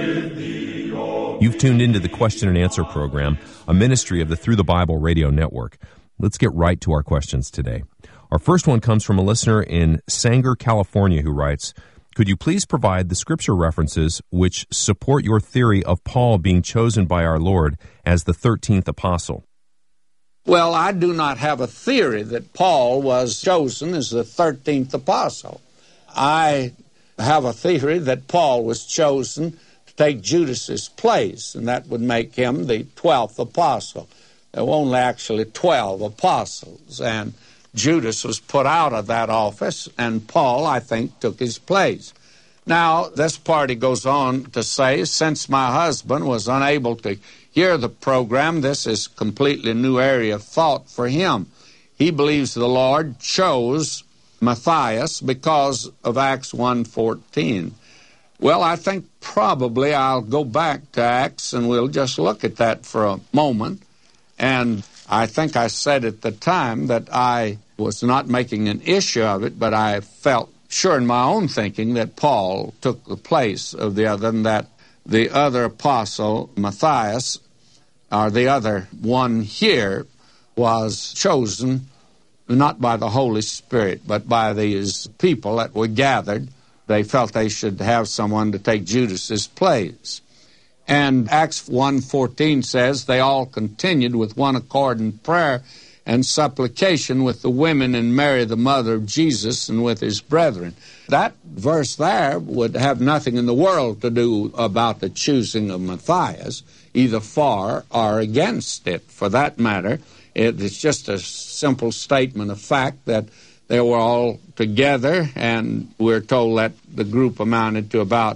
You've tuned into the Question and Answer program, a ministry of the Through the Bible radio network. Let's get right to our questions today. Our first one comes from a listener in Sanger, California, who writes, "Could you please provide the scripture references which support your theory of Paul being chosen by our Lord as the 13th apostle?" Well, I do not have a theory that Paul was chosen as the 13th apostle. I have a theory that Paul was chosen to take Judas's place, and that would make him the 12th apostle. There were only actually 12 apostles, and Judas was put out of that office, and Paul, I think, took his place. Now, this party goes on to say, since my husband was unable to hear the program, this is a completely new area of thought for him. He believes the Lord chose Matthias because of Acts 1:14. Well, I think probably I'll go back to Acts, and we'll just look at that for a moment. And I think I said at the time that I was not making an issue of it, but I felt sure in my own thinking that Paul took the place of the other, and that the other apostle, Matthias, or the other one here, was chosen not by the Holy Spirit, but by these people that were gathered. They felt they should have someone to take Judas's place. And Acts 1:14 says, they all continued with one accord in prayer and supplication with the women and Mary, the mother of Jesus, and with his brethren. That verse there would have nothing in the world to do about the choosing of Matthias, either for or against it. For that matter, it's just a simple statement of fact that they were all together, and we're told that the group amounted to about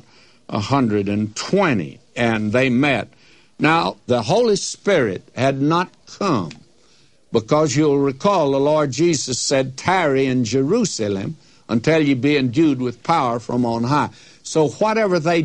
120, and they met. Now, the Holy Spirit had not come, because you'll recall the Lord Jesus said, tarry in Jerusalem until you be endued with power from on high. So whatever they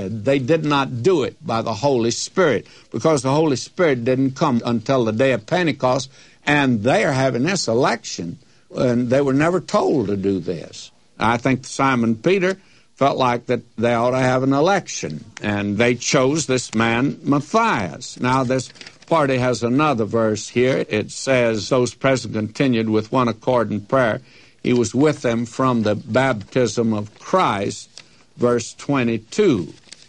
did not do it by the Holy Spirit, because the Holy Spirit didn't come until the day of Pentecost, and they are having this election, and they were never told to do this. I think Simon Peter felt like that they ought to have an election, and they chose this man Matthias. Now, this party has another verse here. It says, those present continued with one accord in prayer. He was with them from the baptism of Christ, verse 22.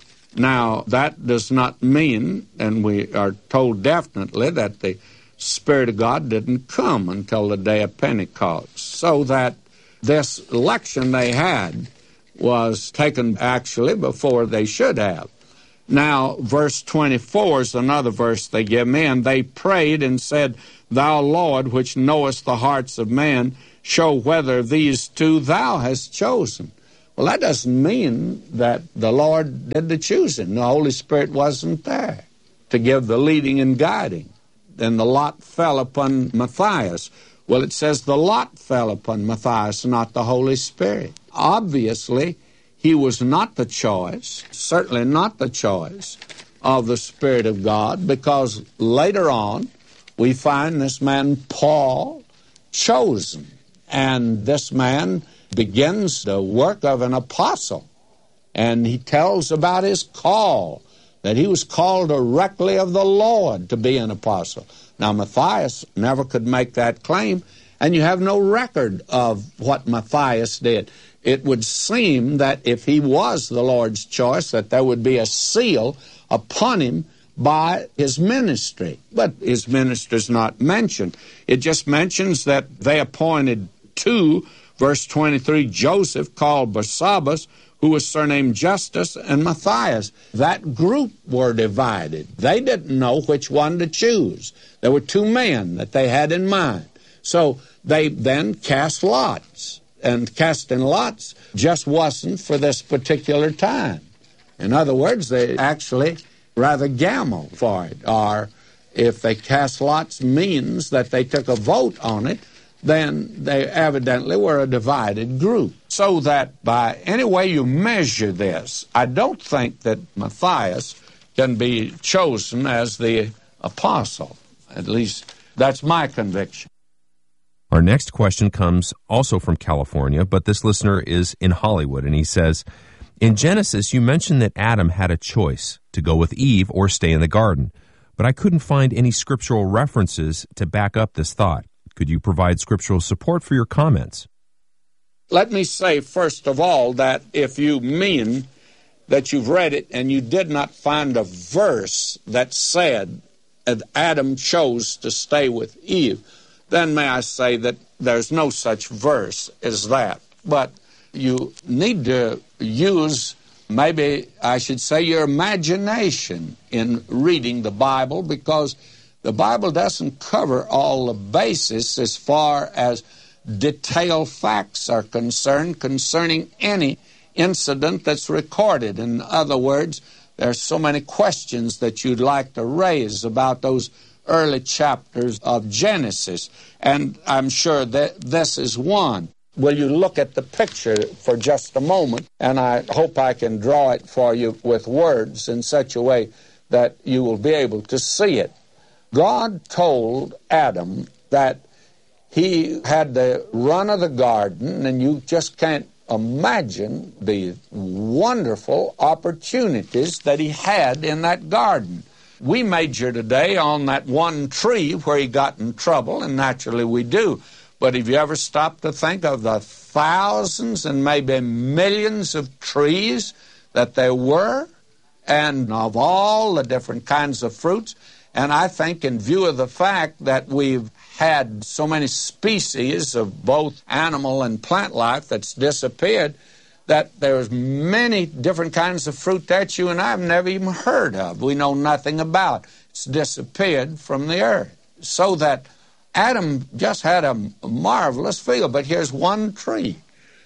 Now, that does not mean, and we are told definitely, that the Spirit of God didn't come until the day of Pentecost. So that this election they had was taken actually before they should have. Now, verse 24 is another verse they give me, and they prayed and said, Thou, Lord, which knowest the hearts of man, show whether these two thou hast chosen. Well, that doesn't mean that the Lord did the choosing. The Holy Spirit wasn't there to give the leading and guiding. Then the lot fell upon Matthias. Well, it says the lot fell upon Matthias, not the Holy Spirit. Obviously, he was not the choice, certainly not the choice of the Spirit of God, because later on we find this man Paul chosen, and this man begins the work of an apostle, and he tells about his call, that he was called directly of the Lord to be an apostle. Now, Matthias never could make that claim, and you have no record of what Matthias did. It would seem that if he was the Lord's choice, that there would be a seal upon him by his ministry. But his ministry is not mentioned. It just mentions that they appointed two, verse 23, Joseph, called Barsabbas, who was surnamed Justus, and Matthias. That group were divided. They didn't know which one to choose. There were two men that they had in mind. So they then cast lots. And casting lots just wasn't for this particular time. In other words, they actually rather gambled for it. Or if they cast lots means that they took a vote on it, then they evidently were a divided group. So that by any way you measure this, I don't think that Matthias can be chosen as the apostle. At least that's my conviction. Our next question comes also from California, but this listener is in Hollywood, and he says, In Genesis, you mentioned that Adam had a choice to go with Eve or stay in the garden, but I couldn't find any scriptural references to back up this thought. Could you provide scriptural support for your comments? Let me say, first of all, that if you mean that you've read it and you did not find a verse that said that Adam chose to stay with Eve, then may I say that there's no such verse as that. But you need to use, maybe I should say, your imagination in reading the Bible, because the Bible doesn't cover all the bases as far as detailed facts are concerned concerning any incident that's recorded. In other words, there's so many questions that you'd like to raise about those early chapters of Genesis, and I'm sure that this is one. Will you look at the picture for just a moment, and I hope I can draw it for you with words in such a way that you will be able to see it. God told Adam that he had the run of the garden, and you just can't imagine the wonderful opportunities that he had in that garden. We major today on that one tree where he got in trouble, and naturally we do. But have you ever stopped to think of the thousands and maybe millions of trees that there were, and of all the different kinds of fruits? And I think in view of the fact that we've had so many species of both animal and plant life that's disappeared, that there's many different kinds of fruit that you and I have never even heard of. We know nothing about. It's disappeared from the earth. So that Adam just had a marvelous field, but here's one tree.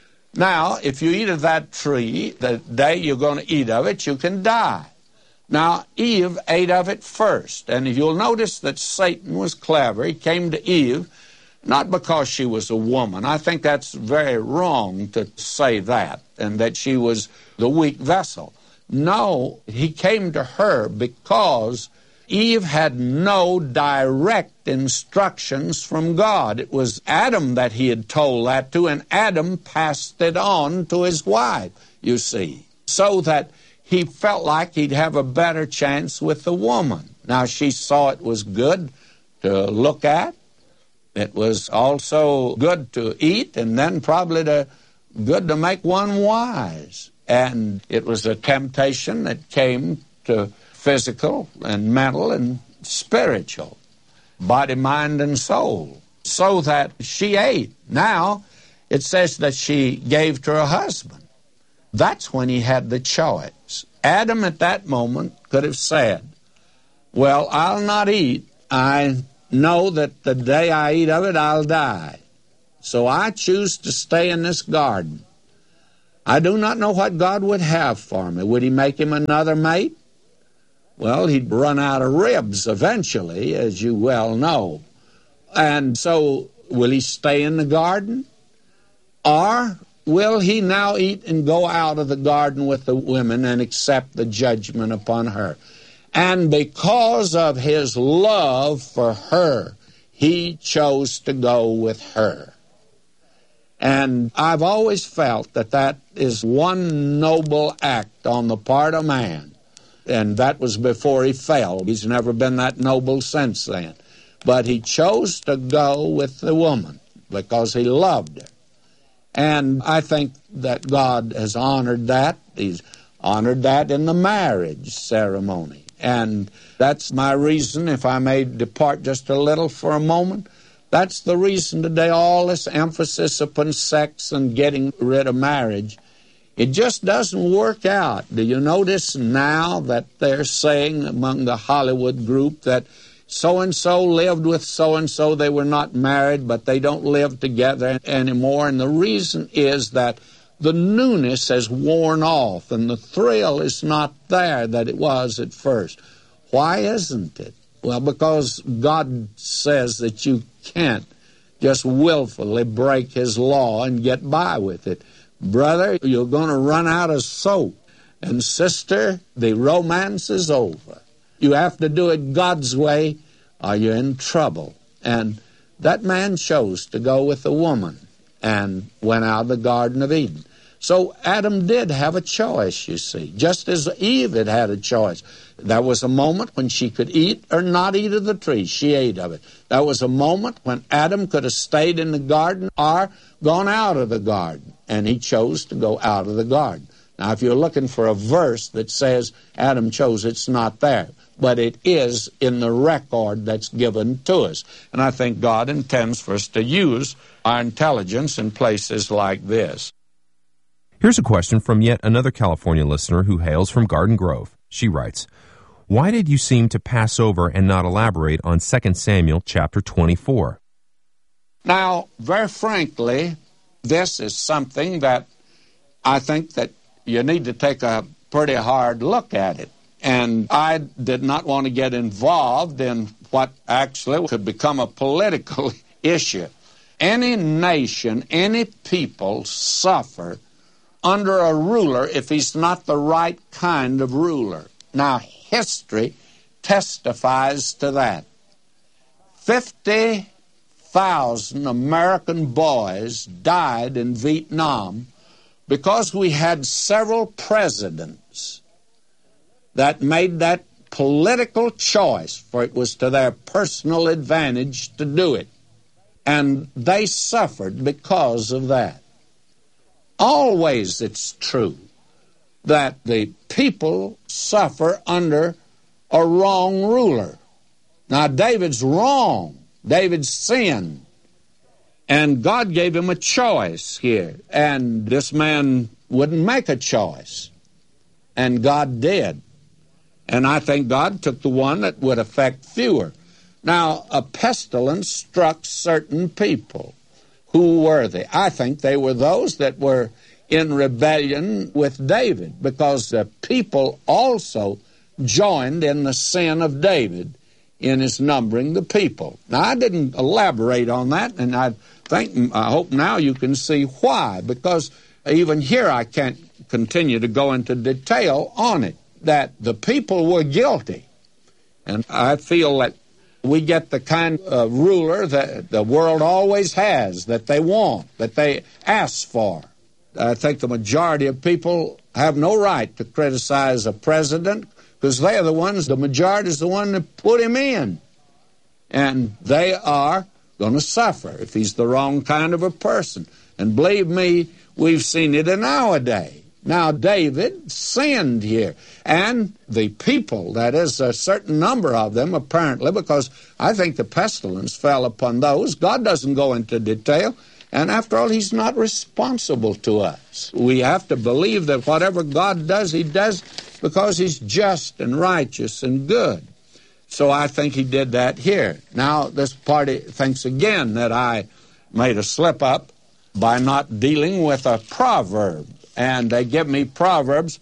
Now, if you eat of that tree, the day you're going to eat of it, you can die. Now, Eve ate of it first, and you'll notice that Satan was clever. He came to Eve not because she was a woman. I think that's very wrong to say that, and that she was the weak vessel. No, he came to her because Eve had no direct instructions from God. It was Adam that he had told that to, and Adam passed it on to his wife, you see, so that he felt like he'd have a better chance with the woman. Now, she saw it was good to look at. It was also good to eat, and then probably good to make one wise. And it was a temptation that came to physical and mental and spiritual, body, mind, and soul, so that she ate. Now, it says that she gave to her husband. That's when he had the choice. Adam at that moment could have said, well, I'll not eat. I know that the day I eat of it, I'll die. So I choose to stay in this garden. I do not know what God would have for me. Would he make him another mate? Well, he'd run out of ribs eventually, as you well know. And so will he stay in the garden? Or will he now eat and go out of the garden with the women and accept the judgment upon her? And because of his love for her, he chose to go with her. And I've always felt that that is one noble act on the part of man. And that was before he fell. He's never been that noble since then. But he chose to go with the woman because he loved her. And I think that God has honored that. He's honored that in the marriage ceremony. And that's my reason, if I may depart just a little for a moment, that's the reason today all this emphasis upon sex and getting rid of marriage, it just doesn't work out. Do you notice now that they're saying among the Hollywood group that so-and-so lived with so-and-so, they were not married, but they don't live together anymore, and the reason is that the newness has worn off, and the thrill is not there that it was at first. Why isn't it? Well, because God says that you can't just willfully break his law and get by with it. Brother, you're going to run out of soap. And sister, the romance is over. You have to do it God's way or you're in trouble. And that man chose to go with the woman and went out of the Garden of Eden. So Adam did have a choice, you see, just as Eve had a choice. There was a moment when she could eat or not eat of the tree. She ate of it. There was a moment when Adam could have stayed in the garden or gone out of the garden, and he chose to go out of the garden. Now, if you're looking for a verse that says Adam chose, it's not there, but it is in the record that's given to us. And I think God intends for us to use our intelligence in places like this. Here's a question from yet another California listener who hails from Garden Grove. She writes, "Why did you seem to pass over and not elaborate on 2 Samuel chapter 24? Now, very frankly, this is something that I think that you need to take a pretty hard look at it. And I did not want to get involved in what actually could become a political issue. Any nation, any people suffer under a ruler if he's not the right kind of ruler. Now, history testifies to that. 50,000 American boys died in Vietnam because we had several presidents that made that political choice, for it was to their personal advantage to do it. And they suffered because of that. Always it's true that the people suffer under a wrong ruler. Now, David's wrong. David sinned. And God gave him a choice here. And this man wouldn't make a choice. And God did. And I think God took the one that would affect fewer. Now, a pestilence struck certain people. Who were they? I think they were those that were in rebellion with David, because the people also joined in the sin of David in his numbering the people. Now, I didn't elaborate on that, and I hope now you can see why, because even here I can't continue to go into detail on it, that the people were guilty. And I feel that we get the kind of ruler that the world always has, that they want, that they ask for. I think the majority of people have no right to criticize a president, because they're the ones, the majority is the one that put him in. And they are going to suffer if he's the wrong kind of a person. And believe me, we've seen it in our day. Now, David sinned here. And the people, that is a certain number of them, apparently, because I think the pestilence fell upon those. God doesn't go into detail. And after all, he's not responsible to us. We have to believe that whatever God does, he does because he's just and righteous and good. So I think he did that here. Now, this party thinks again that I made a slip-up by not dealing with a proverb. And they give me Proverbs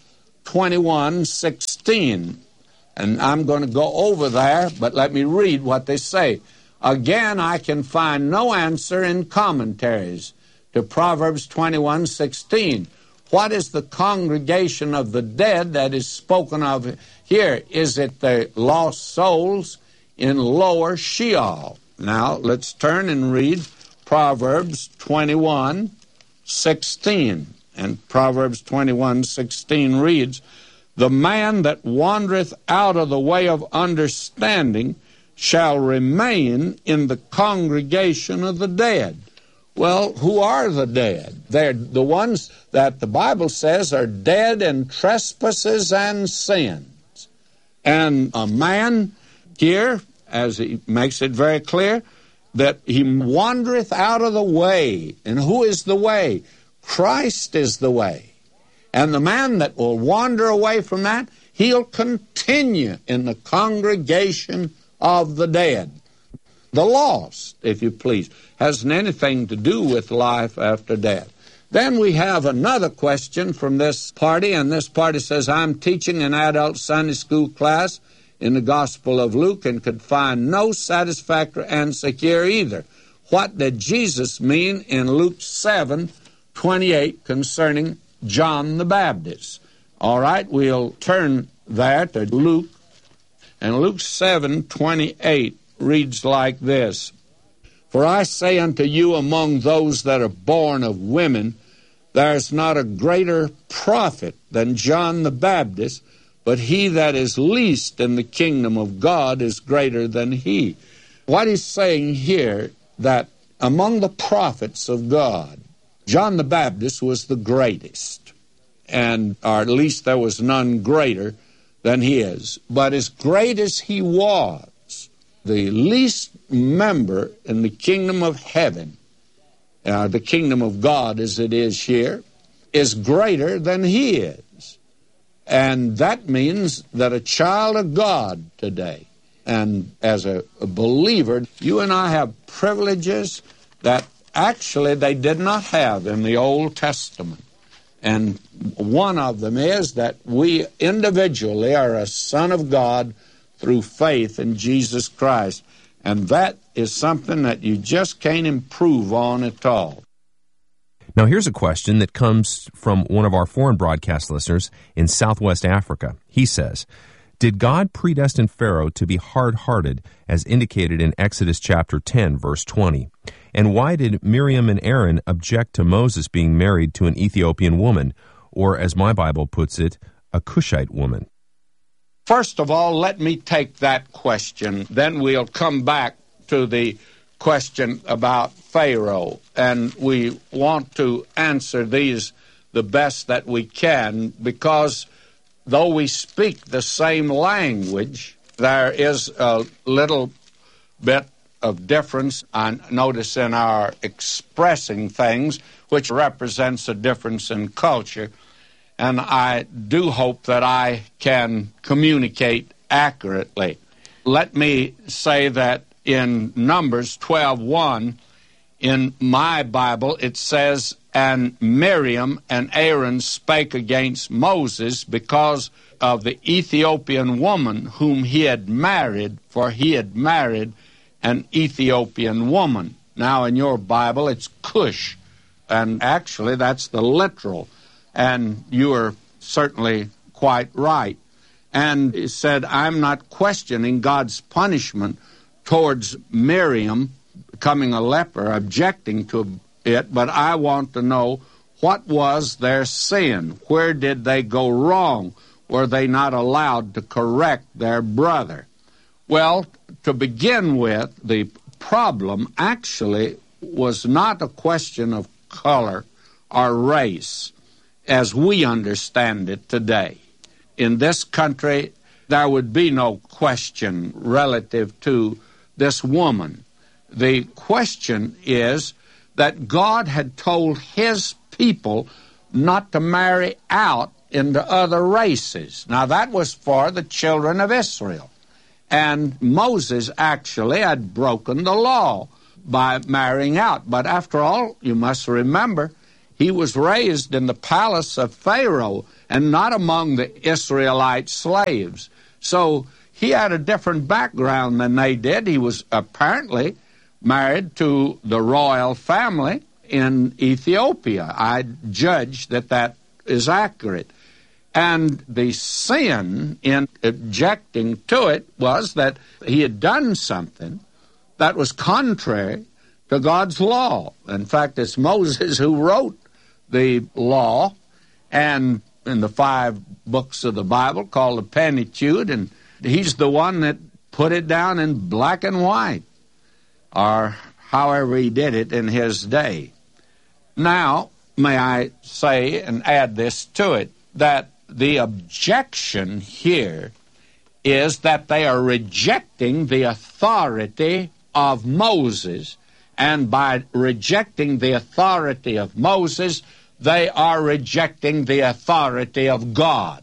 21:16. And I'm going to go over there, but let me read what they say. Again, I can find no answer in commentaries to Proverbs 21:16. What is the congregation of the dead that is spoken of here? Is it the lost souls in lower Sheol? Now, let's turn and read Proverbs 21:16. And Proverbs 21:16 reads, "The man that wandereth out of the way of understanding shall remain in the congregation of the dead." Well, who are the dead? They're the ones that the Bible says are dead in trespasses and sins. And a man here, as he makes it very clear, that he wandereth out of the way. And who is the way? Christ is the way. And the man that will wander away from that, he'll continue in the congregation of the dead. The lost, if you please, hasn't anything to do with life after death. Then we have another question from this party, and this party says, I'm teaching an adult Sunday school class in the Gospel of Luke and could find no satisfactory answer here either. What did Jesus mean in Luke 7:28 concerning John the Baptist? All right, we'll turn there to Luke. And Luke 7:28 reads like this. For I say unto you, among those that are born of women, There's not a greater prophet than John the Baptist, but he that is least in the kingdom of God is greater than he. What he's saying here, that among the prophets of God, John the Baptist was the greatest, or at least there was none greater than he is. But as great as he was, the least member in the kingdom of heaven, the kingdom of God as it is here, is greater than he is. And that means that a child of God today, and as a believer, you and I have privileges that actually they did not have in the Old Testament. And one of them is that we individually are a son of God through faith in Jesus Christ. And that is something that you just can't improve on at all. Now, here's a question that comes from one of our foreign broadcast listeners in Southwest Africa. He says, did God predestine Pharaoh to be hard-hearted as indicated in Exodus chapter 10, verse 20? And why did Miriam and Aaron object to Moses being married to an Ethiopian woman, or as my Bible puts it, a Cushite woman? First of all, let me take that question. Then we'll come back to the question about Pharaoh. And we want to answer these the best that we can, because though we speak the same language, there is a little bit of difference, I notice, in our expressing things, which represents a difference in culture. And I do hope that I can communicate accurately. Let me say that in Numbers 12:1, in my Bible, it says, and Miriam and Aaron spake against Moses because of the Ethiopian woman whom he had married, for he had married an Ethiopian woman. Now, in your Bible, it's Cush, and actually that's the literal, and you are certainly quite right. And he said, I'm not questioning God's punishment towards Miriam becoming a leper, objecting to it, but I want to know, what was their sin? Where did they go wrong? Were they not allowed to correct their brother? Well, to begin with, the problem actually was not a question of color or race as we understand it today. In this country, there would be no question relative to this woman. The question is that God had told his people not to marry out into other races. Now, that was for the children of Israel. And Moses actually had broken the law by marrying out. But after all, you must remember, he was raised in the palace of Pharaoh and not among the Israelite slaves. So he had a different background than they did. He was apparently married to the royal family in Ethiopia. I judge that that is accurate. And the sin in objecting to it was that he had done something that was contrary to God's law. In fact, it's Moses who wrote the law, and in the 5 books of the Bible called the Pentateuch, and he's the one that put it down in black and white, or however he did it in his day. Now, may I say and add this to it, that the objection here is that they are rejecting the authority of Moses, and by rejecting the authority of Moses, they are rejecting the authority of God.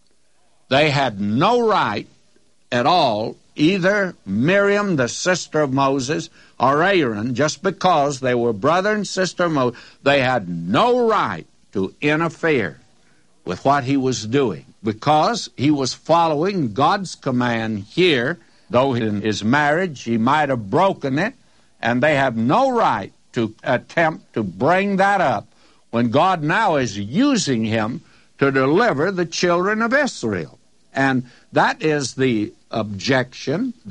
They had no right at all, either Miriam, the sister of Moses, or Aaron, just because they were brother and sister of Moses, they had no right to interfere with what he was doing, because he was following God's command here. Though in his marriage he might have broken it, and they have no right to attempt to bring that up when God now is using him to deliver the children of Israel. And that is the objection that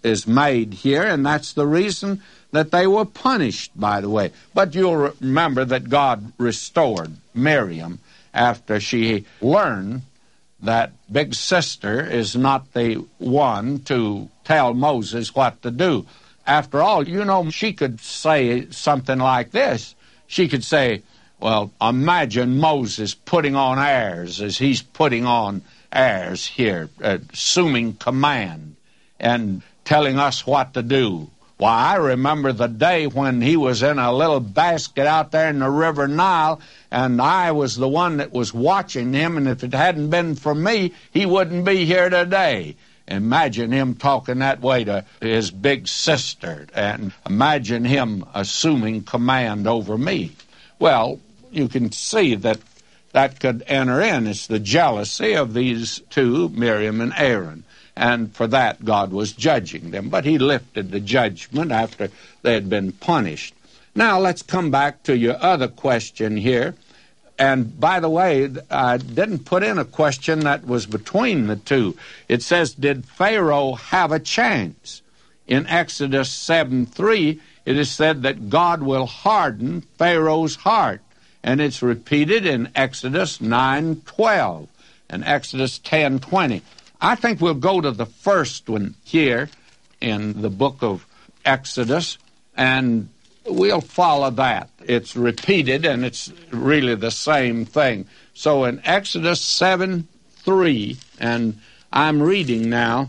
is made here, and that's the reason that they were punished, by the way. But you'll remember that God restored Miriam after she learned that big sister is not the one to tell Moses what to do. After all, she could say something like this. She could say, well, imagine Moses putting on airs as he's putting on airs here, assuming command and telling us what to do. Why, I remember the day when he was in a little basket out there in the River Nile, and I was the one that was watching him, and if it hadn't been for me, he wouldn't be here today. Imagine him talking that way to his big sister, and imagine him assuming command over me. Well, you can see that could enter in. It's the jealousy of these two, Miriam and Aaron. And for that, God was judging them. But he lifted the judgment after they had been punished. Now, let's come back to your other question here. And by the way, I didn't put in a question that was between the two. It says, did Pharaoh have a chance? In Exodus 7:3, it is said that God will harden Pharaoh's heart. And it's repeated in Exodus 9:12 and Exodus 10:20. I think we'll go to the first one here in the book of Exodus, and we'll follow that. It's repeated, and it's really the same thing. So in Exodus 7:3, and I'm reading now,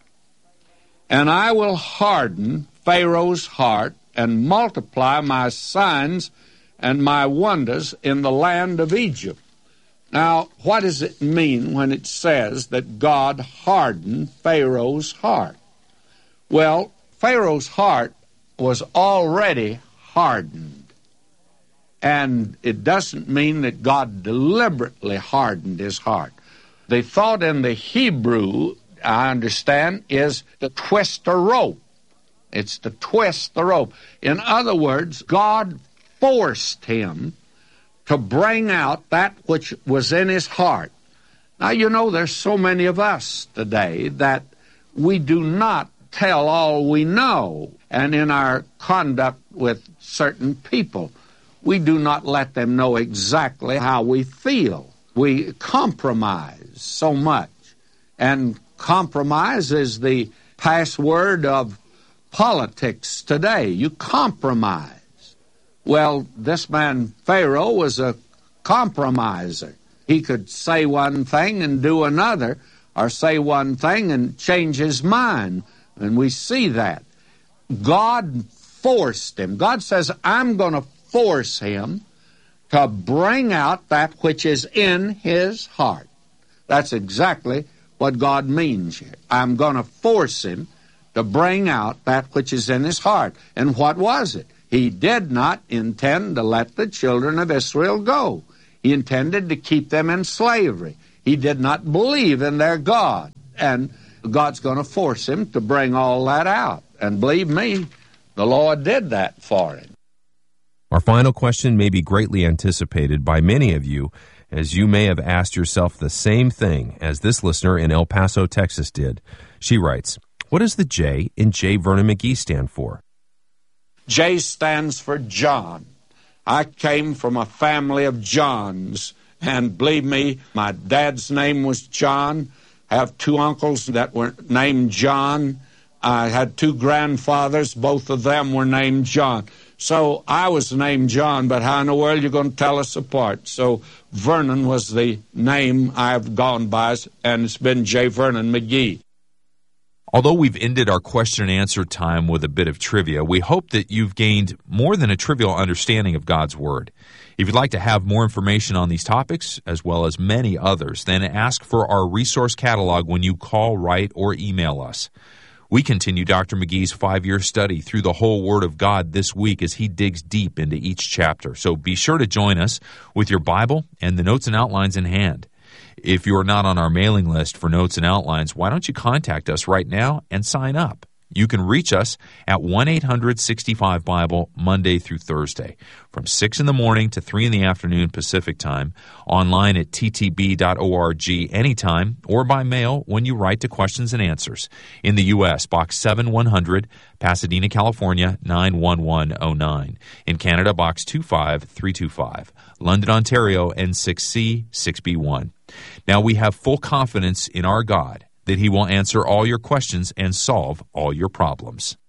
and I will harden Pharaoh's heart and multiply my signs and my wonders in the land of Egypt. Now, what does it mean when it says that God hardened Pharaoh's heart? Well, Pharaoh's heart was already hardened. And it doesn't mean that God deliberately hardened his heart. The thought in the Hebrew, I understand, is to twist a rope. It's to twist the rope. In other words, God forced him to bring out that which was in his heart. Now, there's so many of us today that we do not tell all we know. And in our conduct with certain people, we do not let them know exactly how we feel. We compromise so much. And compromise is the password of politics today. You compromise. Well, this man, Pharaoh, was a compromiser. He could say one thing and do another, or say one thing and change his mind. And we see that. God forced him. God says, I'm going to force him to bring out that which is in his heart. That's exactly what God means here. I'm going to force him to bring out that which is in his heart. And what was it? He did not intend to let the children of Israel go. He intended to keep them in slavery. He did not believe in their God. And God's going to force him to bring all that out. And believe me, the Lord did that for him. Our final question may be greatly anticipated by many of you, as you may have asked yourself the same thing as this listener in El Paso, Texas did. She writes, what does the J in J. Vernon McGee stand for? J stands for John. I came from a family of Johns, and believe me, my dad's name was John. I have two uncles that were named John. I had two grandfathers. Both of them were named John. So I was named John, but how in the world are you going to tell us apart? So Vernon was the name I've gone by, and it's been J. Vernon McGee. Although we've ended our question and answer time with a bit of trivia, we hope that you've gained more than a trivial understanding of God's Word. If you'd like to have more information on these topics, as well as many others, then ask for our resource catalog when you call, write, or email us. We continue Dr. McGee's 5-year study through the whole Word of God this week as he digs deep into each chapter. So be sure to join us with your Bible and the notes and outlines in hand. If you're not on our mailing list for notes and outlines, why don't you contact us right now and sign up? You can reach us at 1-800-65-BIBLE Monday through Thursday from 6 in the morning to 3 in the afternoon Pacific Time, online at ttb.org anytime, or by mail when you write to Questions and Answers. In the U.S., Box 7100, Pasadena, California, 91109. In Canada, Box 25325. London, Ontario, N6C 6B1. Now we have full confidence in our God that He will answer all your questions and solve all your problems.